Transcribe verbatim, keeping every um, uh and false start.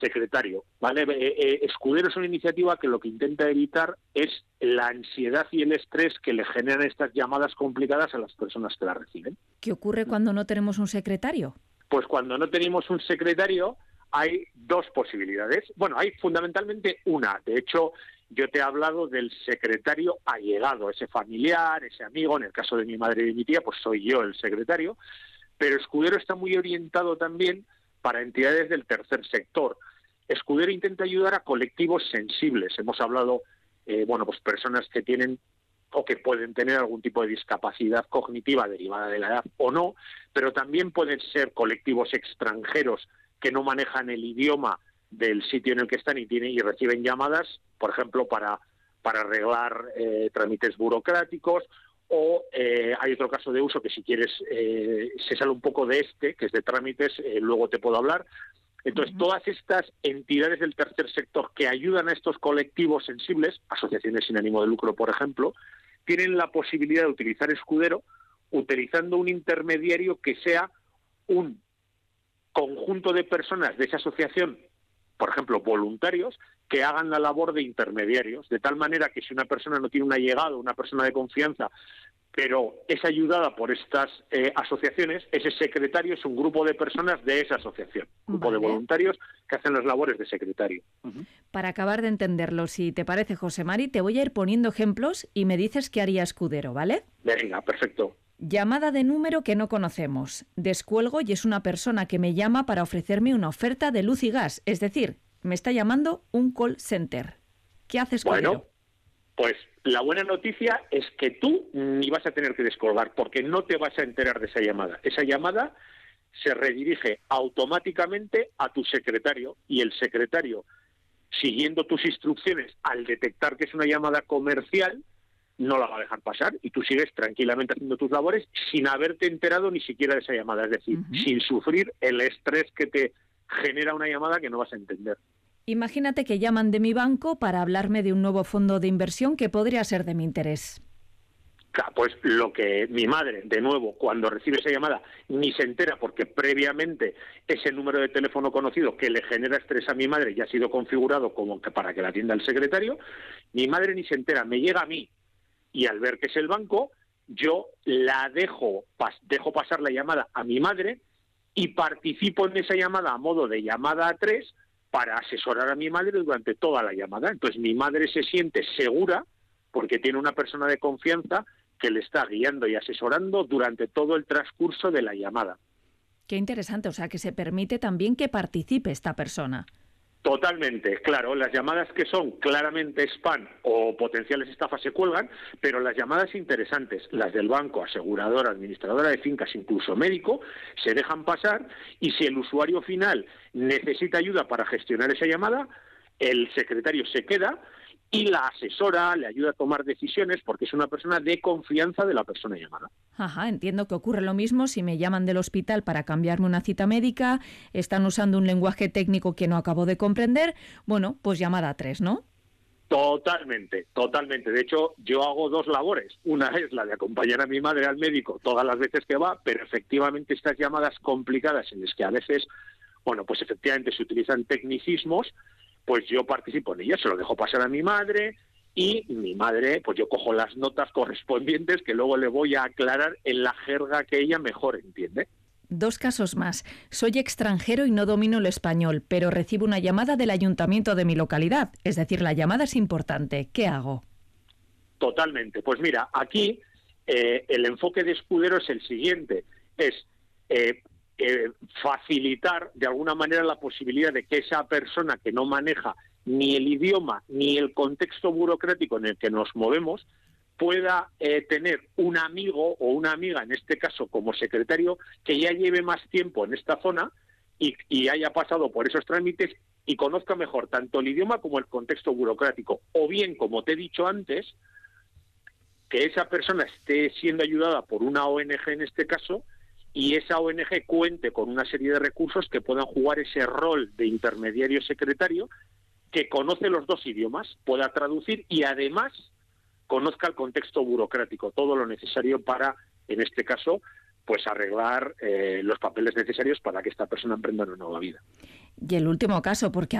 secretario, ¿vale? Eh, eh, Escudero es una iniciativa que lo que intenta evitar es la ansiedad y el estrés que le generan estas llamadas complicadas a las personas que las reciben. ¿Qué ocurre cuando no tenemos un secretario? Pues cuando no tenemos un secretario hay dos posibilidades. Bueno, hay fundamentalmente una. De hecho, yo te he hablado del secretario allegado, ese familiar, ese amigo. En el caso de mi madre y de mi tía, pues soy yo el secretario. Pero Escudero está muy orientado también para entidades del tercer sector. Escudero intenta ayudar a colectivos sensibles. Hemos hablado, eh, bueno, pues personas que tienen o que pueden tener algún tipo de discapacidad cognitiva derivada de la edad o no, pero también pueden ser colectivos extranjeros que no manejan el idioma del sitio en el que están y tienen y reciben llamadas, por ejemplo, para, para arreglar eh, trámites burocráticos, o eh, hay otro caso de uso que si quieres eh, se sale un poco de este, que es de trámites, eh, luego te puedo hablar. Entonces, todas estas entidades del tercer sector que ayudan a estos colectivos sensibles, asociaciones sin ánimo de lucro, por ejemplo, tienen la posibilidad de utilizar Escudero utilizando un intermediario que sea un conjunto de personas de esa asociación, por ejemplo, voluntarios, que hagan la labor de intermediarios, de tal manera que si una persona no tiene un allegado, una persona de confianza, pero es ayudada por estas eh, asociaciones, ese secretario es un grupo de personas de esa asociación, un grupo Vale. de voluntarios que hacen las labores de secretario. Uh-huh. Para acabar de entenderlo, si te parece, José Mari, te voy a ir poniendo ejemplos y me dices qué haría Escudero, ¿vale? Venga, perfecto. Llamada de número que no conocemos. Descuelgo y es una persona que me llama para ofrecerme una oferta de luz y gas. Es decir, me está llamando un call center. ¿Qué hace Escudero? Bueno, pues la buena noticia es que tú ni vas a tener que descolgar porque no te vas a enterar de esa llamada. Esa llamada se redirige automáticamente a tu secretario y el secretario, siguiendo tus instrucciones, al detectar que es una llamada comercial, no la va a dejar pasar y tú sigues tranquilamente haciendo tus labores sin haberte enterado ni siquiera de esa llamada, es decir, uh-huh. sin sufrir el estrés que te genera una llamada que no vas a entender. Imagínate que llaman de mi banco para hablarme de un nuevo fondo de inversión que podría ser de mi interés. Pues lo que mi madre, de nuevo, cuando recibe esa llamada, ni se entera porque previamente ese número de teléfono conocido que le genera estrés a mi madre ya ha sido configurado como que para que la atienda el secretario, mi madre ni se entera, me llega a mí y al ver que es el banco, yo la dejo, pas, dejo pasar la llamada a mi madre y participo en esa llamada a modo de llamada a tres para asesorar a mi madre durante toda la llamada. Entonces mi madre se siente segura porque tiene una persona de confianza que le está guiando y asesorando durante todo el transcurso de la llamada. Qué interesante, o sea que se permite también que participe esta persona. Totalmente, claro, las llamadas que son claramente spam o potenciales estafas se cuelgan, pero las llamadas interesantes, las del banco, aseguradora, administradora de fincas, incluso médico, se dejan pasar y si el usuario final necesita ayuda para gestionar esa llamada, el secretario se queda y la asesora, le ayuda a tomar decisiones porque es una persona de confianza de la persona llamada. Ajá, entiendo que ocurre lo mismo si me llaman del hospital para cambiarme una cita médica, están usando un lenguaje técnico que no acabo de comprender, bueno, pues llamada a tres, ¿no? Totalmente, totalmente. De hecho, yo hago dos labores. Una es la de acompañar a mi madre al médico todas las veces que va, pero efectivamente estas llamadas complicadas en las que a veces, bueno, pues efectivamente se utilizan tecnicismos, pues yo participo en ellas, se lo dejo pasar a mi madre y mi madre, pues yo cojo las notas correspondientes que luego le voy a aclarar en la jerga que ella mejor entiende. Dos casos más. Soy extranjero y no domino el español, pero recibo una llamada del ayuntamiento de mi localidad. Es decir, la llamada es importante. ¿Qué hago? Totalmente. Pues mira, aquí eh, el enfoque de Escudero es el siguiente. Es eh, eh, facilitar de alguna manera la posibilidad de que esa persona que no maneja ni el idioma ni el contexto burocrático en el que nos movemos pueda eh, tener un amigo o una amiga, en este caso como secretario, que ya lleve más tiempo en esta zona y, y haya pasado por esos trámites y conozca mejor tanto el idioma como el contexto burocrático. O bien, como te he dicho antes, que esa persona esté siendo ayudada por una O N G en este caso y esa O N G cuente con una serie de recursos que puedan jugar ese rol de intermediario secretario que conoce los dos idiomas, pueda traducir y además conozca el contexto burocrático, todo lo necesario para, en este caso, pues arreglar eh, los papeles necesarios para que esta persona emprenda una nueva vida. Y el último caso, porque